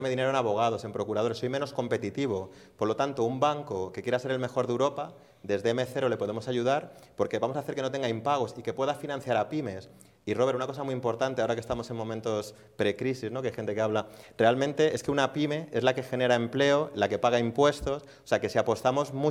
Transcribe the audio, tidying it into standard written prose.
dinero en abogados, en procuradores, soy menos competitivo. Por lo tanto, un banco que quiera ser el mejor de Europa, desde M0 le podemos ayudar porque vamos a hacer que no tenga impagos y que pueda financiar a pymes. Y Robert, una cosa muy importante ahora que estamos en momentos precrisis, ¿no? Que hay gente que habla, realmente es que una pyme es la que genera empleo, la que paga impuestos, o sea que si apostamos mucho